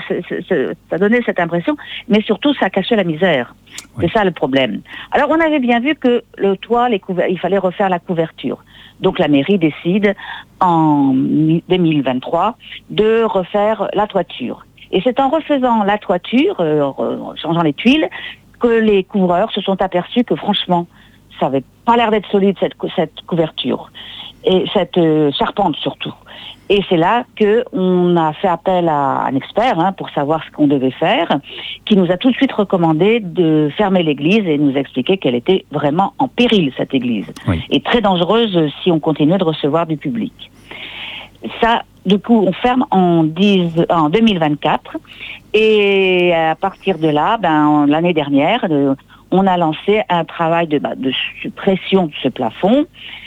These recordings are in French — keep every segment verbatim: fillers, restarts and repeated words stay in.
c'est, c'est, c'est, ça donnait cette impression, mais surtout ça cachait la misère. Oui. C'est ça le problème. Alors on avait bien vu que le toit, les couver- il fallait refaire la couverture. Donc la mairie décide en deux mille vingt-trois de refaire la toiture. Et c'est en refaisant la toiture, euh, en changeant les tuiles, que les couvreurs se sont aperçus que franchement, ça avait pas l'air d'être solide cette, cette couverture. Et cette euh, charpente surtout. Et c'est là qu'on a fait appel à un expert hein, pour savoir ce qu'on devait faire, qui nous a tout de suite recommandé de fermer l'église et nous expliquer qu'elle était vraiment en péril, cette église. Oui. Et très dangereuse si on continuait de recevoir du public. Ça, du coup, on ferme en, dix, en deux mille vingt-quatre. Et à partir de là, ben, l'année dernière, de, on a lancé un travail de, bah, de suppression de ce plafond,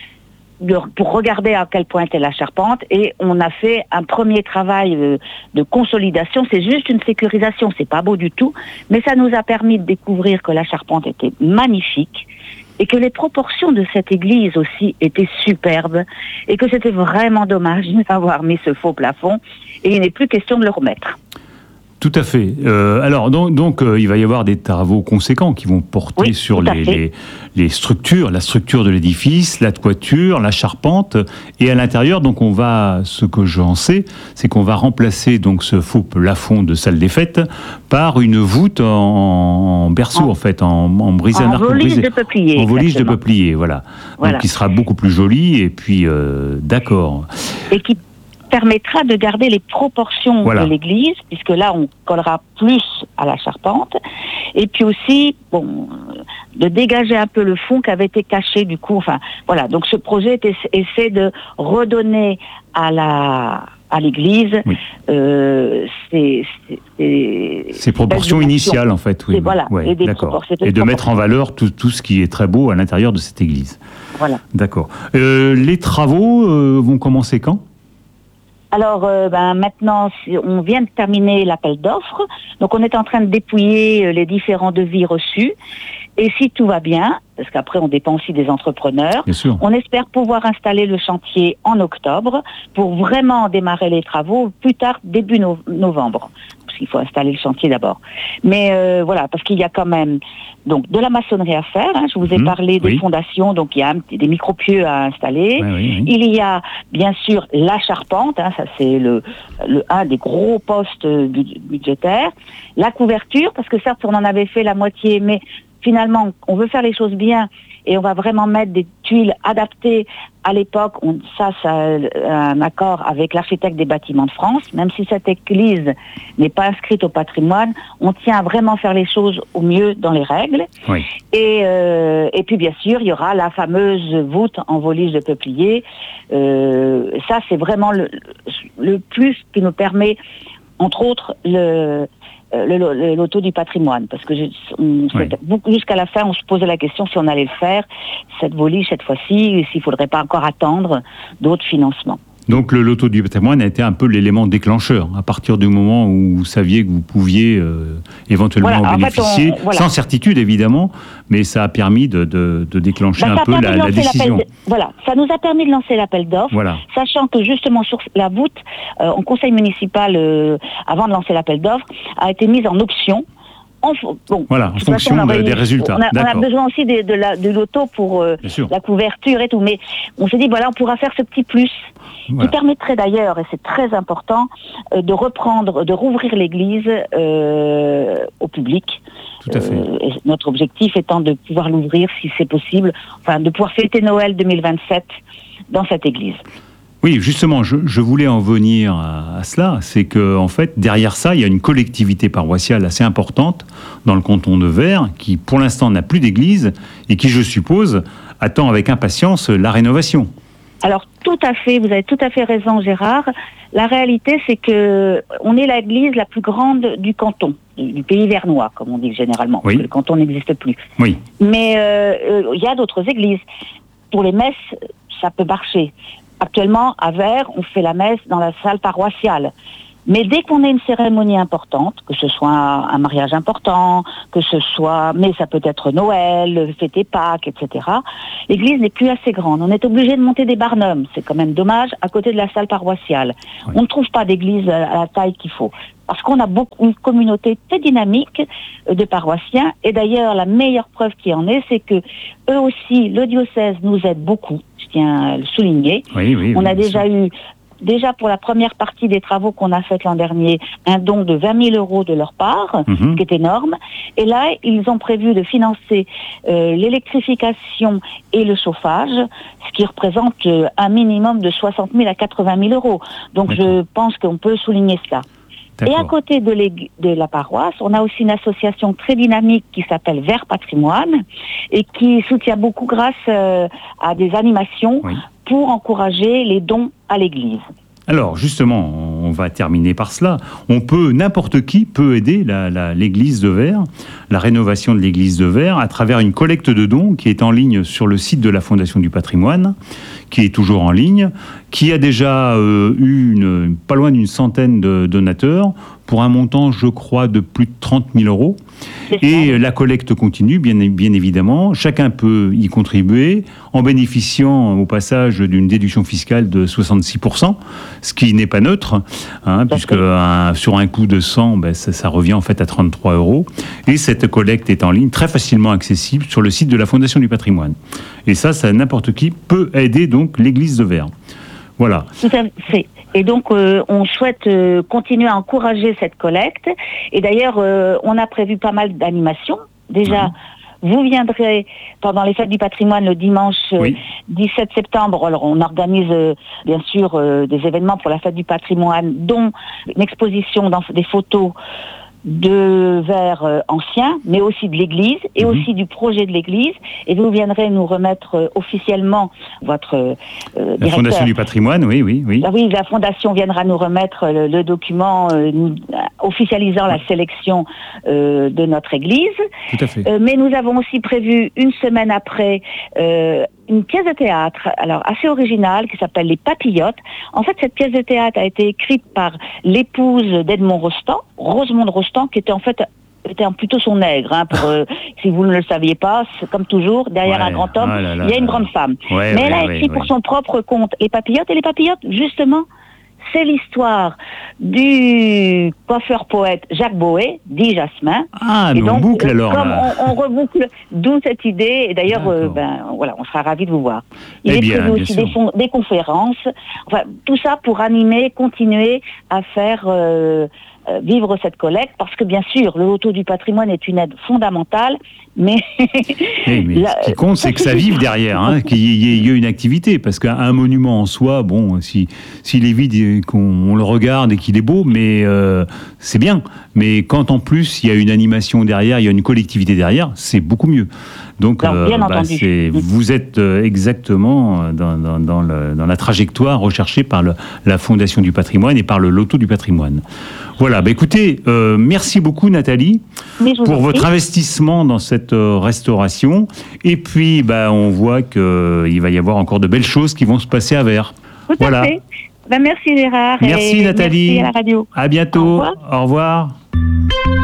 De, pour regarder à quel point était la charpente, et on a fait un premier travail de, de consolidation. C'est juste une sécurisation, c'est pas beau du tout, mais ça nous a permis de découvrir que la charpente était magnifique et que les proportions de cette église aussi étaient superbes et que c'était vraiment dommage d'avoir mis ce faux plafond, et il n'est plus question de le remettre. Tout à fait. Euh, alors, donc, donc euh, il va y avoir des travaux conséquents qui vont porter oui, sur les, les, les structures, la structure de l'édifice, la toiture, la charpente, et à l'intérieur, donc, on va, ce que j'en sais, c'est qu'on va remplacer donc ce faux plafond de salle des fêtes par une voûte en, en berceau, en, en fait, en, en brisé, en volige de peuplier. En volige de peuplier, voilà. voilà. Donc, qui sera beaucoup plus joli, et puis, euh, d'accord. Et qui permettra de garder les proportions voilà. de l'église, puisque là, on collera plus à la charpente, et puis aussi, bon, de dégager un peu le fond qui avait été caché, du coup, enfin, voilà. Donc, ce projet essaie de redonner à la, à l'église oui. euh, ses, ses, ses proportions initiales, en fait, oui. Et, voilà, ouais, et, des d'accord. et de mettre en valeur tout, tout ce qui est très beau à l'intérieur de cette église. Voilà. D'accord. Euh, les travaux euh, vont commencer quand ? Alors, euh, ben, maintenant, on vient de terminer l'appel d'offres. Donc, on est en train de dépouiller les différents devis reçus. Et si tout va bien, parce qu'après, on dépend aussi des entrepreneurs, on espère pouvoir installer le chantier en octobre pour vraiment démarrer les travaux plus tard, début no- novembre. Parce qu'il faut installer le chantier d'abord. Mais euh, voilà, parce qu'il y a quand même donc de la maçonnerie à faire. Hein. Je vous ai mmh, parlé des oui. fondations, donc il y a un, des micro-pieux à installer. Oui, oui, oui. Il y a bien sûr la charpente, hein, ça c'est le, le un des gros postes budgétaires. La couverture, parce que certes on en avait fait la moitié, mais finalement on veut faire les choses bien et on va vraiment mettre des tuiles adaptées à l'époque. On, ça, ça a un accord avec l'architecte des bâtiments de France. Même si cette église n'est pas inscrite au patrimoine, on tient à vraiment faire les choses au mieux dans les règles. Oui. Et, euh, et puis, bien sûr, il y aura la fameuse voûte en volige de peuplier. Euh, ça, c'est vraiment le, le plus qui nous permet, entre autres, le... Le, le, le loto du patrimoine, parce que je, on, oui. jusqu'à la fin, on se posait la question si on allait le faire, cette volige cette fois-ci, s'il ne faudrait pas encore attendre d'autres financements. Donc le loto du patrimoine a été un peu l'élément déclencheur, à partir du moment où vous saviez que vous pouviez euh, éventuellement voilà, en bénéficier, en fait on, voilà. sans certitude évidemment, mais ça a permis de, de, de déclencher bah, un peu la, de la décision. De, voilà, ça nous a permis de lancer l'appel d'offres, voilà. sachant que justement sur la voûte, euh, en conseil municipal, euh, avant de lancer l'appel d'offres, a été mise en option. En, bon, voilà, en fonction façon, de, des résultats. On a, on a besoin aussi de, de, la, de l'auto pour euh, la couverture et tout, mais on s'est dit, voilà, on pourra faire ce petit plus, voilà. qui permettrait d'ailleurs, et c'est très important, euh, de reprendre, de rouvrir l'église euh, au public. Tout à fait. Euh, et notre objectif étant de pouvoir l'ouvrir, si c'est possible, enfin, de pouvoir fêter Noël deux mille vingt-sept dans cette église. Oui, justement, je, je voulais en venir à, à cela. C'est que, en fait, derrière ça, il y a une collectivité paroissiale assez importante dans le canton de Vaires, qui, pour l'instant, n'a plus d'église et qui, je suppose, attend avec impatience la rénovation. Alors, tout à fait, vous avez tout à fait raison, Gérard. La réalité, c'est que on est l'église la plus grande du canton, du, du pays vernois, comme on dit généralement, oui. parce que le canton n'existe plus. Oui. Mais euh, il y a d'autres églises. Pour les messes, ça peut marcher. Actuellement, à Vaires, on fait la messe dans la salle paroissiale. Mais dès qu'on a une cérémonie importante, que ce soit un mariage important, que ce soit, mais ça peut être Noël, fêter Pâques, et cetera, l'église n'est plus assez grande. On est obligé de monter des barnums. C'est quand même dommage, à côté de la salle paroissiale. Oui. On ne trouve pas d'église à la taille qu'il faut. parce qu'on a beaucoup, une communauté très dynamique de paroissiens. Et d'ailleurs, la meilleure preuve qui en est, c'est que eux aussi, le diocèse nous aide beaucoup, je tiens à le souligner. Oui, oui, on oui, a déjà eu... Déjà, pour la première partie des travaux qu'on a fait l'an dernier, un don de vingt mille euros de leur part, mmh. ce qui est énorme. Et là, ils ont prévu de financer euh, l'électrification et le chauffage, ce qui représente euh, un minimum de soixante mille à quatre-vingt mille euros. Donc, D'accord. je pense qu'on peut souligner cela. D'accord. Et à côté de, de la paroisse, on a aussi une association très dynamique qui s'appelle Vert Patrimoine et qui soutient beaucoup grâce euh, à des animations oui. pour encourager les dons à l'Église. Alors justement, on va terminer par cela. On peut, n'importe qui peut aider la, la, l'église de Vert, la rénovation de l'église de Vert, à travers une collecte de dons qui est en ligne sur le site de la Fondation du Patrimoine, qui est toujours en ligne, qui a déjà euh, eu une, pas loin d'une centaine de donateurs, pour un montant, je crois, de plus de trente mille euros. Et la collecte continue, bien, bien évidemment. Chacun peut y contribuer en bénéficiant au passage d'une déduction fiscale de soixante-six pour cent, ce qui n'est pas neutre, hein, puisque un, sur un coût de cent, ben, ça, ça revient en fait à trente-trois euros. Et cette collecte est en ligne, très facilement accessible sur le site de la Fondation du Patrimoine. Et ça, ça n'importe qui peut aider donc l'église de Vert. Voilà. Tout à fait. Et donc, euh, on souhaite euh, continuer à encourager cette collecte. Et d'ailleurs, euh, on a prévu pas mal d'animations. Déjà, mmh. vous viendrez pendant les fêtes du patrimoine le dimanche euh, oui. dix-sept septembre. Alors, on organise euh, bien sûr euh, des événements pour la fête du patrimoine, dont une exposition dans des photos de vers euh, anciens, mais aussi de l'Église et mmh. aussi du projet de l'Église. Et vous viendrez nous remettre euh, officiellement votre euh, la directeur. Fondation du Patrimoine, oui, oui, oui. Ah oui, la Fondation viendra nous remettre le, le document euh, nous, officialisant la sélection euh, de notre Église. Tout à fait. Euh, mais nous avons aussi prévu une semaine après euh, une pièce de théâtre, alors assez originale, qui s'appelle Les Papillotes. En fait, cette pièce de théâtre a été écrite par l'épouse d'Edmond Rostand, Rosemonde Rostand, qui était en fait était plutôt son nègre, hein, pour, euh, si vous ne le saviez pas, comme toujours, derrière ouais. un grand homme, oh là là il y a une grande femme. Ouais, Mais ouais, elle a ouais, écrit ouais, pour ouais. son propre compte Les Papillotes, et Les Papillotes, justement, c'est l'histoire du coiffeur-poète Jacques Boët, dit Jasmin. Ah, et mais donc, on boucle alors. Comme là. on, on reboucle, d'où cette idée, et d'ailleurs, euh, ben, voilà, on sera ravis de vous voir. Il eh est bien, prévu aussi des, fond, des conférences, enfin, tout ça pour animer, continuer à faire euh, euh, vivre cette collecte, parce que bien sûr, le loto du patrimoine est une aide fondamentale, mais... oui, mais ce qui compte, c'est que ça vive derrière, hein, qu'il y, y ait une activité, parce qu'un monument en soi, bon, si s'il est vide, qu'on on le regarde et qu'il est beau, mais euh, c'est bien. Mais quand en plus il y a une animation derrière, il y a une collectivité derrière, c'est beaucoup mieux. Donc, Alors, bien euh, bah, c'est, vous êtes exactement dans, dans, dans, le, dans la trajectoire recherchée par le, la Fondation du Patrimoine et par le Loto du Patrimoine. Voilà, bah écoutez, euh, merci beaucoup Nathalie pour votre investissement dans cette euh, restauration. Et puis, bah, on voit qu'il euh, va y avoir encore de belles choses qui vont se passer à Vert. Tout voilà. à fait. Ben, merci Gérard. Merci et Nathalie. Merci à la radio. À bientôt. Au revoir. Au revoir.